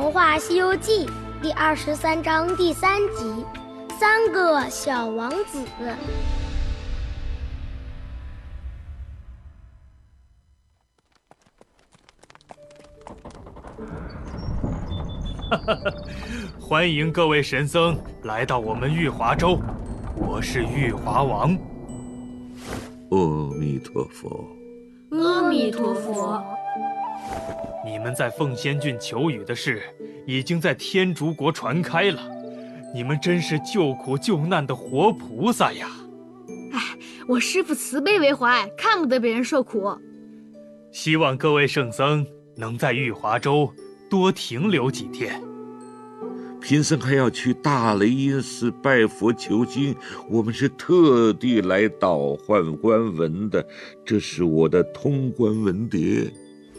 童话《西游记》第23章第3集，3个小王子。 欢迎各位神僧来到我们玉华州，我是玉华王。 阿弥陀佛， 阿弥陀佛。 你们在凤仙郡求雨的事，已经在天竺国传开了。你们真是救苦救难的活菩萨呀！ 我师父慈悲为怀，看不得别人受苦。 希望各位圣僧能在玉华州多停留几天。 贫僧还要去大雷音寺拜佛求经，我们是特地来倒换官文的，这是我的通关文牒。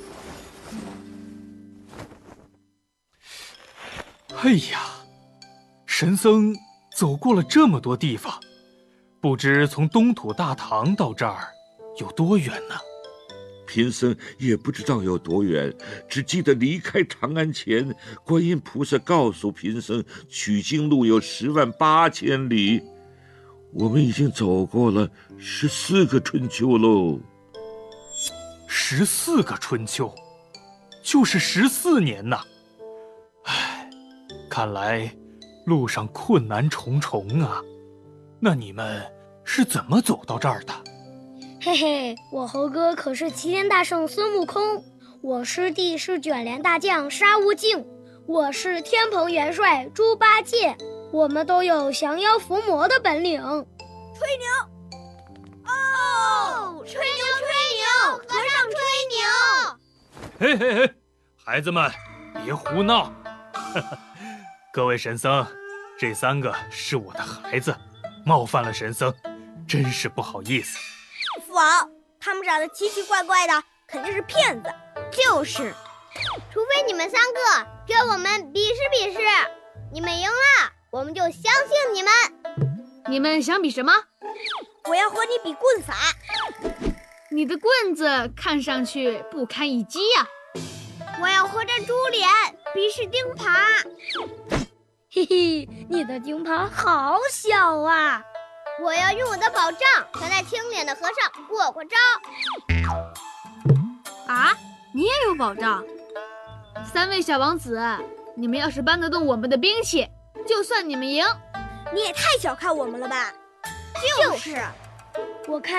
哎呀，神僧走过了这么多地方，不知从东土大唐到这儿有多远呢？ 贫僧也不知道有多远，只记得离开长安前，观音菩萨告诉贫僧，取经路有108000里。我们已经走过了14个春秋喽。 14个春秋，就是14年呐！看来路上困难重重啊。那你们是怎么走到这儿的？ 嘿嘿，我猴哥可是齐天大圣孙悟空，我师弟是卷帘大将沙悟净，我是天蓬元帅猪八戒，我们都有降妖伏魔的本领。 吹牛！哦，吹牛吹牛，和尚吹牛！ 嘿嘿嘿，孩子们别胡闹！各位神僧，这3个是我的孩子，冒犯了神僧，真是不好意思。 父王，他们长得奇奇怪怪的，肯定是骗子。就是， 除非你们3个跟我们比试比试，你们赢了，我们就相信你们。 你们想比什么？ 我要和你比棍法。 你的棍子看上去不堪一击呀。 我要和这猪脸比试钉耙。 嘿嘿，你的钉耙好小啊！ 我要用我的宝杖和那青脸的和尚过过招。 啊，你也有宝杖？3位小王子，你们要是搬得动我们的兵器，就算你们赢。 你也太小看我们了吧？就是， 我看